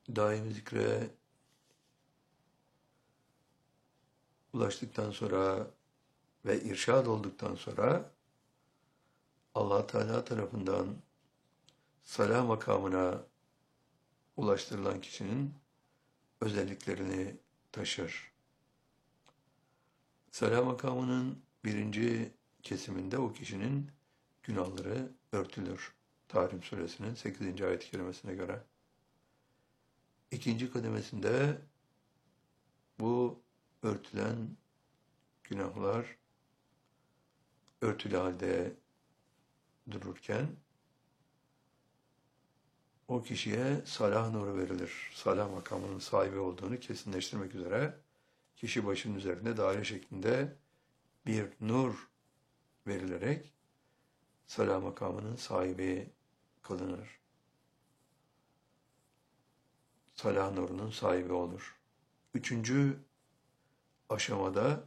daimi zikre ulaştıktan sonra ve irşad olduktan sonra Allah Teala tarafından salah makamına ulaştırılan kişinin özelliklerini taşır. Salah makamının birinci kesiminde o kişinin günahları örtülür. Tahrim suresinin 8. ayet-i kerimesine göre. İkinci kademesinde bu örtülen günahlar örtülü halde dururken o kişiye salah nuru verilir. Salah makamının sahibi olduğunu kesinleştirmek üzere kişi başının üzerinde daire şeklinde bir nur verilerek salah makamının sahibi kılınır. Salah nurunun sahibi olur. Üçüncü aşamada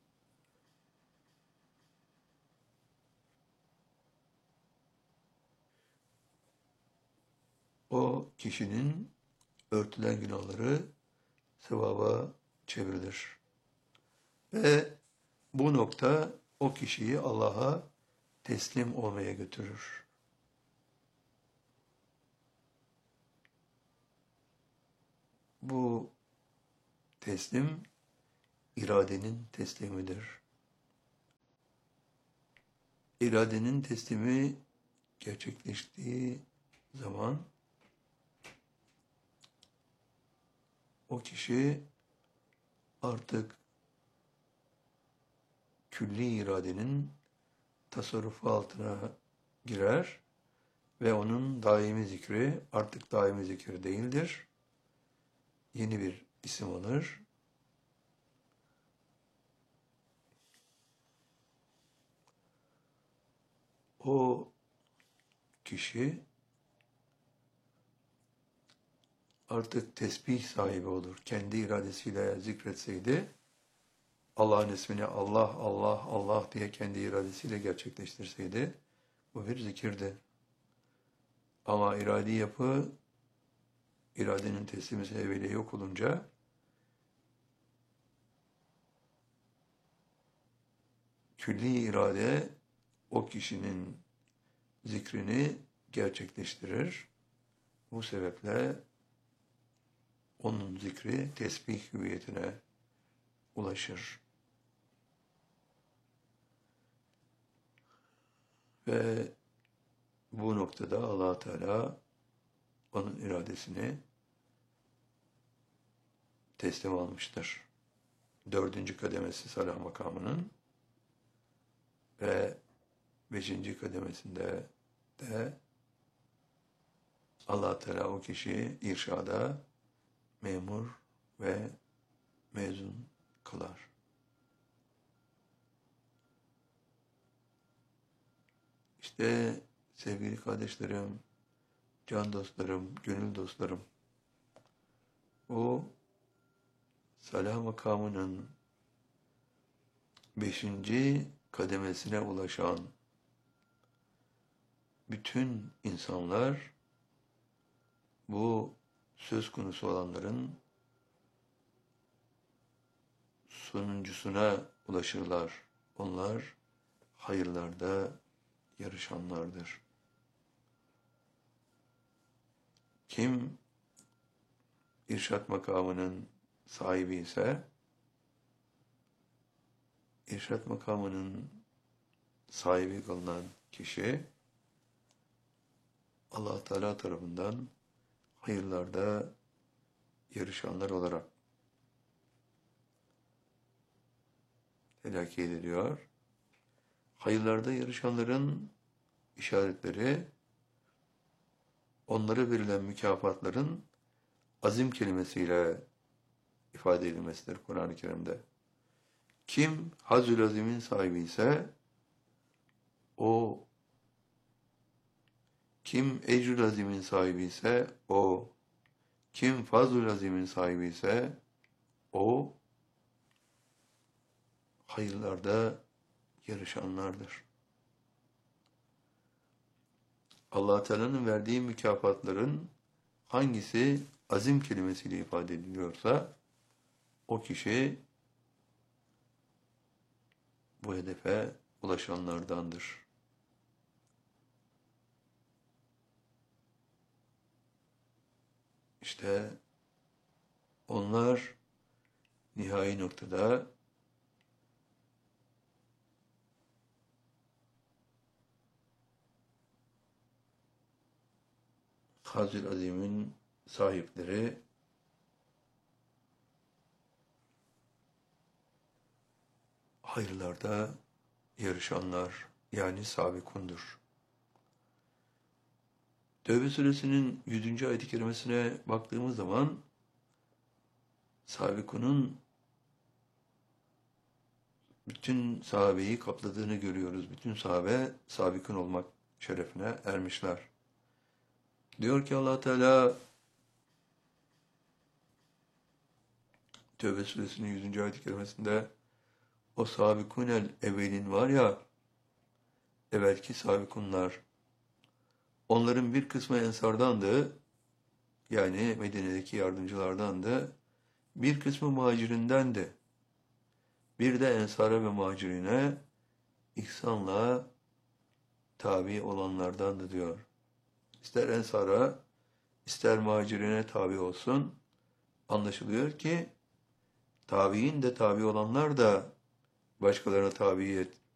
o kişinin örtülen günahları sevaba çevrilir. Ve bu nokta o kişiyi Allah'a teslim olmaya götürür. Bu teslim iradenin teslimidir. İradenin teslimi gerçekleştiği zaman o kişi artık külli iradenin tasarrufu altına girer ve onun daimi zikri artık daimi zikir değildir. Yeni bir isim alır. O kişi artık tesbih sahibi olur. Kendi iradesiyle zikretseydi, Allah'ın ismini Allah, Allah, Allah diye kendi iradesiyle gerçekleştirseydi, bu bir zikirdi. Ama iradi yapı, iradenin teslimi sebebiyle yok olunca, külli irade o kişinin zikrini gerçekleştirir. Bu sebeple onun zikri tesbih hüviyetine ulaşır. Ve bu noktada Allah Teala onun iradesini teslim almıştır. Dördüncü kademesi salah makamının ve beşinci kademesinde de Allah Teala o kişiyi irşada memur ve mezun kılar. İşte sevgili kardeşlerim, can dostlarım, gönül dostlarım, o salah makamının beşinci kademesine ulaşan bütün insanlar bu söz konusu olanların sonuncusuna ulaşırlar. Onlar hayırlarda yarışanlardır. Kim irşad makamının sahibi ise, irşad makamının sahibi kılınan kişi, Allah Teala tarafından hayırlarda yarışanlar olarak telakki ediliyor. Hayırlarda yarışanların işaretleri, onlara verilen mükafatların azim kelimesiyle ifade edilmesidir Kur'an-ı Kerim'de. Kim Hazzül Azim'in sahibi ise o, kim Ecrül Azim'in sahibi ise o, kim Fazlül Azim'in sahibi ise o hayırlarda yarışanlardır. Allah Teala'nın verdiği mükafatların hangisi azim kelimesiyle ifade ediliyorsa o kişi bu hedefe ulaşanlardandır. İşte onlar nihai noktada Hazr-ı Azim'in sahipleri, hayırlarda yarışanlar, yani sabikundur. Tevbe suresinin 100. ayet-i kerimesine baktığımız zaman sabikunun bütün sahabeyi kapladığını görüyoruz. Bütün sahabe sabikun olmak şerefine ermişler. Diyor ki Allah Teala Tevbe suresinin 100. ayet-i kerimesinde o sabikunel evvelin var ya, evvelki sabikunlar, onların bir kısmı ensardandı, yani Medine'deki yardımcılardandı, bir kısmı muhacirindendi. Bir de ensara ve muhacirine ihsanla tabi olanlardandı diyor. İster ensara, ister muhacirine tabi olsun, anlaşılıyor ki tabiin de tabi olanlar da başkalarına tabi